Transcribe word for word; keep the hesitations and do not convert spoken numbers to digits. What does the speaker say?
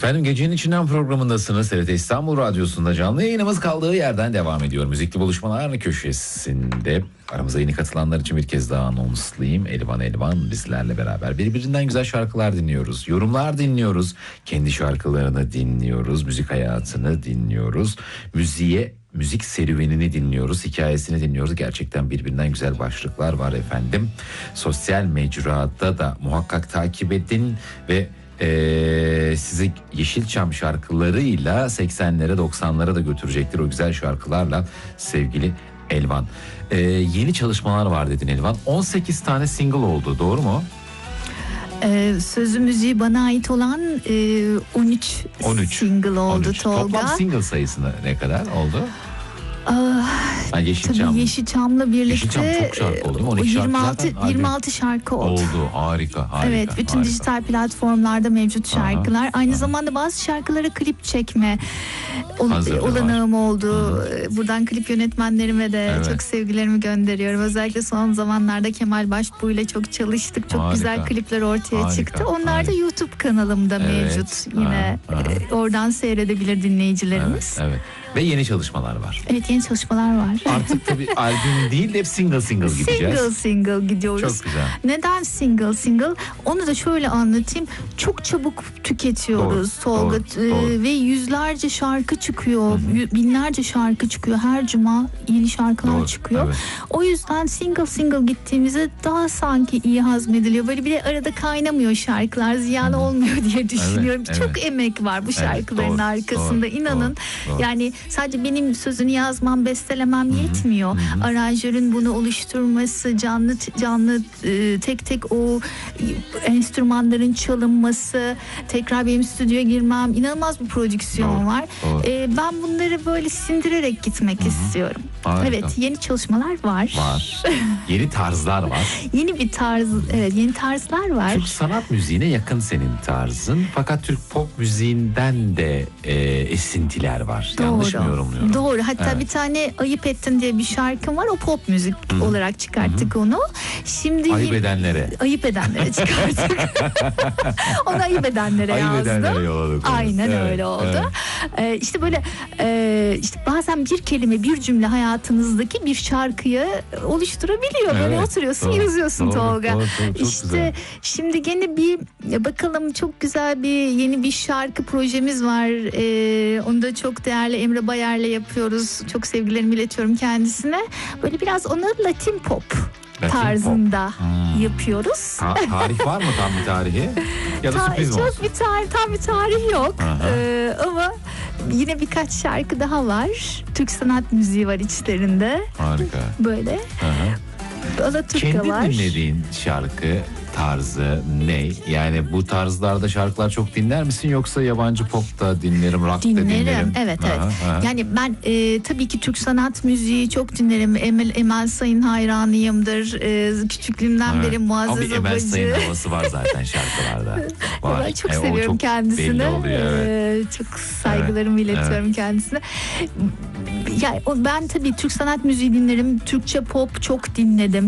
Efendim gecenin içinden programındasınız. T R T İstanbul Radyosu'nda canlı yayınımız kaldığı yerden devam ediyor. Müzikli Buluşmalar köşesinde aramıza yeni katılanlar için bir kez daha anonslayayım. Elvan Elvan bizlerle beraber birbirinden güzel şarkılar dinliyoruz. Yorumlar dinliyoruz. Kendi şarkılarını dinliyoruz. Müzik hayatını dinliyoruz. Müziğe Müzik serüvenini dinliyoruz, hikayesini dinliyoruz. Gerçekten birbirinden güzel başlıklar var efendim. Sosyal mecrada da muhakkak takip edin ve Ee, sizi Yeşilçam şarkılarıyla seksenlere doksanlara da götürecektir o güzel şarkılarla sevgili Elvan. Ee, yeni çalışmalar var dedin Elvan. on sekiz tane single oldu, doğru mu? Ee, sözü müziği bana ait olan e, on üç, on üç single oldu on üç. Tolga. Toplam single sayısı ne kadar oldu? Ah, Yeşilçam. Tabii Yeşilçam'la birlikte Yeşilçam çok şarkı oldu. on iki yirmi altı, şarkı yirmi altı şarkı oldu. Oldu. Harika, harika. Evet, bütün harika. dijital platformlarda mevcut şarkılar. Aha, Aynı aha. zamanda bazı şarkılara klip çekme ol- olanağım oldu. Hı. Buradan klip yönetmenlerime de evet. çok sevgilerimi gönderiyorum. Özellikle son zamanlarda Kemal Başbuğ ile çok çalıştık. Çok harika. Güzel klipler ortaya harika. çıktı. Onlar harika. da YouTube kanalımda evet. mevcut. Yine aha, aha. oradan seyredebilir dinleyicilerimiz. Evet, evet. Ve yeni çalışmalar var. Evet, yeni çalışmalar var. Artık tabii albüm değil, hep single single gideceğiz. Single single gidiyoruz. Çok güzel. Neden single single? Onu da şöyle anlatayım. Çok çabuk tüketiyoruz Tolga. Doğru, doğru. Ve yüzlerce şarkı çıkıyor. Hı-hı. Binlerce şarkı çıkıyor. Her cuma yeni şarkılar doğru, çıkıyor. Evet. O yüzden single single gittiğimizde daha sanki iyi hazmediliyor. Böyle bir de arada kaynamıyor şarkılar. Ziyan Hı-hı. olmuyor diye düşünüyorum. Evet, çok evet. emek var bu şarkıların evet, doğru, arkasında. Doğru, İnanın. Doğru, doğru. Yani sadece benim sözünü yazmam, bestelemem Hı-hı. yetmiyor. Hı-hı. Aranjörün bunu oluşturması, canlı canlı e, tek tek o enstrümanların çalınması, tekrar benim stüdyoya girmem, inanılmaz bir prodüksiyon doğru, var. Doğru. E, ben bunları böyle sindirerek gitmek Hı-hı. istiyorum. Harika. Evet, yeni çalışmalar var. Var. Yeni tarzlar var. Yeni bir tarz, evet, yeni tarzlar var. Türk sanat müziğine yakın senin tarzın. Fakat Türk pop müziğinden de e, esintiler var. Doğru. Yanlış mı yorumluyorum? Doğru. Hatta evet. bir tane Ayıp Ettin diye bir şarkım var. O pop müzik Hı-hı. olarak çıkarttık Hı-hı. onu. Şimdi Ayıp edenlere. Ayıp edenlere çıkarttık. Onu ayıp edenlere ayıp yazdım. Ayıp edenlere yolladık. Aynen evet, öyle oldu. Evet. Ee, işte böyle e, işte bazen bir kelime, bir cümle hayatınızdaki bir şarkıyı oluşturabiliyor. Evet, böyle oturuyorsun, doğru, yazıyorsun doğru, Tolga. Doğru, doğru, çok işte güzel. Şimdi gene bir bakalım, çok güzel bir yeni bir şarkı projemiz var. Ee, onu da çok değerli Emre Bayar'la yapıyoruz. Çok sevgilerimi iletiyorum kendisine. Böyle biraz onu Latin pop Latin tarzında pop. Hmm. yapıyoruz. Ta- tarih var mı, tam bir tarihi? Ya da Ta- sürpriz mi çok olsun? bir tarih, tam bir tarih yok. Ee, ama yine birkaç şarkı daha var. Türk sanat müziği var içlerinde. Harika. Böyle. Alaturka var. Kendi dinlediğin şarkı tarzı ne? Yani bu tarzlarda şarkılar çok dinler misin, yoksa yabancı pop da dinlerim, rock dinlerim, da dinlerim? Evet, evet. Aha, aha. Yani ben e, tabii ki Türk sanat müziği çok dinlerim. Emel, Emel Sayın hayranıyımdır. E, küçüklüğümden evet. beri Muazzez Abacı. Ama bir Emel Sayın havası var zaten şarkılarda. Var. Ben çok e, seviyorum çok kendisini. Oluyor, evet. E, çok saygılarımı evet. iletiyorum evet. kendisine. Yani ben tabii Türk sanat müziği dinlerim. Türkçe pop çok dinledim.